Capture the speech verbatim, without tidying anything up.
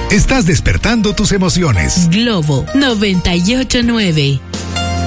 Estás despertando tus emociones. Globo noventa y ocho nueve.